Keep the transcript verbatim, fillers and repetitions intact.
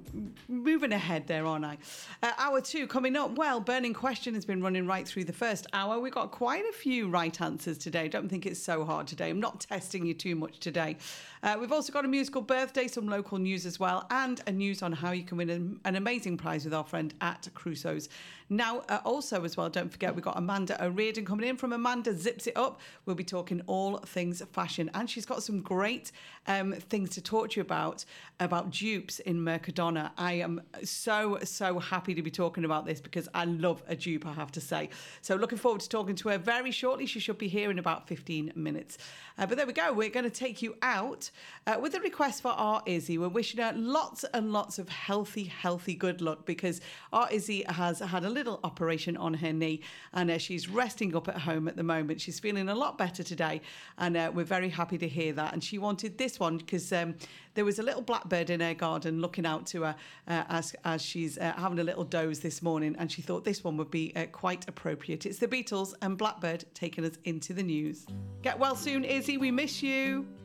moving ahead there, aren't I? Uh, hour two coming up. Well, Burning Question has been running right through the first hour. We got quite a few right answers today. Don't think it's so hard today. I'm not testing you too much today. Uh, we've also got a musical birthday, some local news as well, and a news on how you can win an, an amazing prize with our friend at Crusoe's. Now, uh, also as well, don't forget, we've got Amanda O'Riordan coming in. From Amanda Zips It Up, we'll be talking all things fashion. And she's got some great um, things to talk to you about, about dupes in Mercadona. I am so, so happy to be talking about this because I love a dupe, I have to say. So looking forward to talking to her very shortly. She should be here in about fifteen minutes. Uh, but there we go. We're going to take you out uh, with a request for our Izzy. We're wishing her lots and lots of healthy, healthy good luck because our Izzy has had a little operation on her knee and uh, she's resting up at home at the moment. She's feeling a lot better today and uh, we're very happy to hear that. And she wanted this one because um, there was a little blackbird in her garden looking out to her uh, as, as she's uh, having a little doze this morning, and she thought this one would be uh, quite appropriate. It's the Beatles and Blackbird taking us into the news. Get well soon, Izzy. We miss you.